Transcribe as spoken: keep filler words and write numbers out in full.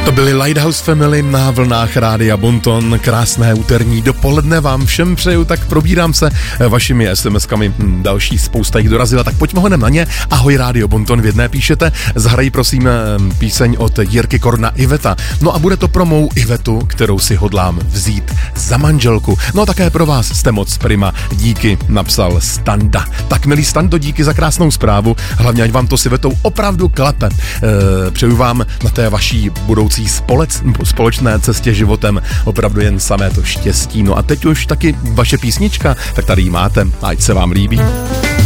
To byli Lighthouse Family na vlnách Rádia Bonton. Krásné úterní dopoledne vám všem přeju, tak probírám se vašimi es em eskami. Další spousta jich dorazila, tak pojďme honem na ně. Ahoj Rádio Bonton, v jedné píšete, zahrají prosím píseň od Jirky Korna Iveta. No a bude to pro mou Ivetu, kterou si hodlám vzít za manželku. No a také pro vás jste moc prima. Díky, napsal Standa. Tak milý Stando, díky za krásnou zprávu. Hlavně ať vám to s Ivetou opravdu klape. E, přeju vám na té vaší budoucí Spolec, společné cestě životem opravdu jen samé to štěstí. No a teď už taky vaše písnička, tak tady ji máte, ať se vám líbí.